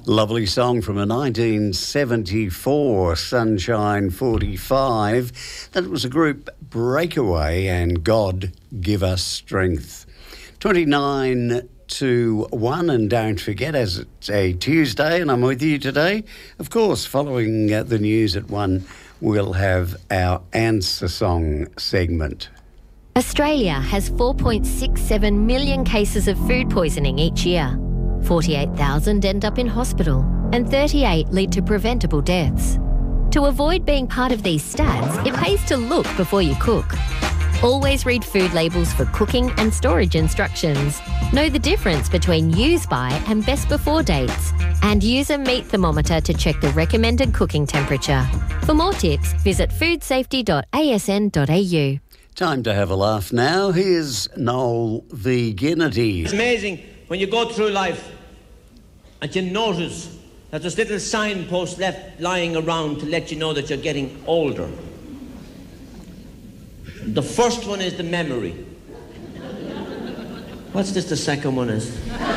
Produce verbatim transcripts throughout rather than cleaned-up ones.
Lovely song from a nineteen seventy-four Sunshine forty-five. That was a group Breakaway and God Give Us Strength. twenty-nine to one, and don't forget, as it's a Tuesday and I'm with you today, of course, following uh, the news at one, we'll have our Answer Song segment. Australia has four point six seven million cases of food poisoning each year. forty-eight thousand end up in hospital and thirty-eight lead to preventable deaths. To avoid being part of these stats, it pays to look before you cook. Always read food labels for cooking and storage instructions. Know the difference between use by and best before dates. And use a meat thermometer to check the recommended cooking temperature. For more tips, visit food safety dot a s n dot a u. Time to have a laugh now. Here's Noel the Guinity. It's amazing when you go through life and you notice that there's little signposts left lying around to let you know that you're getting older. The first one is the memory. What's this the second one is?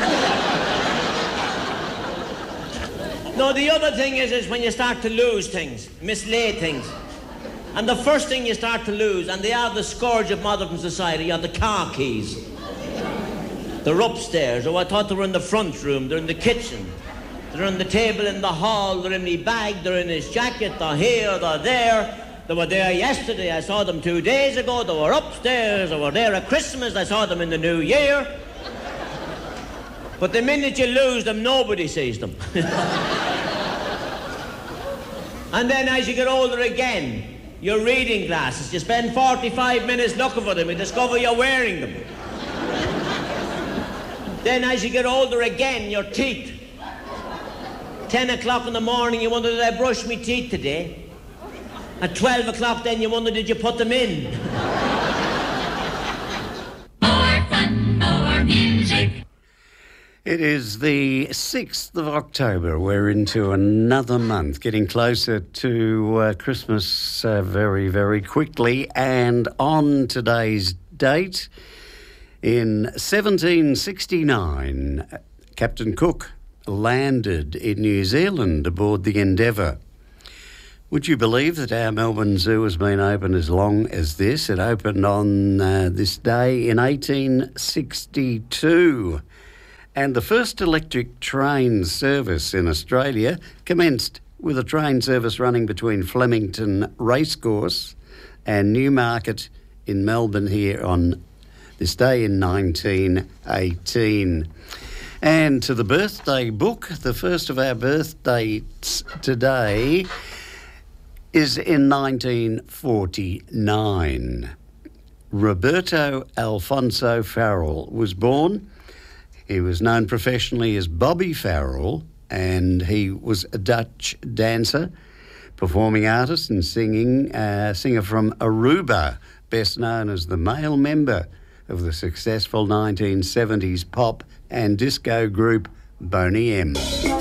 No, the other thing is, is when you start to lose things, mislay things. And the first thing you start to lose, and they are the scourge of modern society, are the car keys. They're upstairs. Oh, I thought they were in the front room. They're in the kitchen. They're on the table in the hall. They're in my bag. They're in his jacket. They're here. They're there. They were there yesterday. I saw them two days ago. They were upstairs. They were there at Christmas. I saw them in the New Year. But the minute you lose them, nobody sees them. And then as you get older again, your reading glasses, you spend forty-five minutes looking for them. You discover you're wearing them. Then as you get older again, your teeth. Ten o'clock in the morning, you wonder, did I brush my teeth today? At twelve o'clock then, you wonder, did you put them in? More fun, more music. It is the sixth of October. We're into another month, getting closer to uh, Christmas uh, very, very quickly. And on today's date, in seventeen sixty-nine, Captain Cook landed in New Zealand aboard the Endeavour. Would you believe that our Melbourne Zoo has been open as long as this? It opened on uh, this day in eighteen sixty-two. And the first electric train service in Australia commenced with a train service running between Flemington Racecourse and Newmarket in Melbourne here on this day in nineteen eighteen. And to the birthday book, the first of our birthdays today is in nineteen forty-nine. Roberto Alfonso Farrell was born. He was known professionally as Bobby Farrell, and he was a Dutch dancer, performing artist and singing, uh, singer from Aruba, best known as the male member of the successful nineteen seventies pop and disco group Boney M.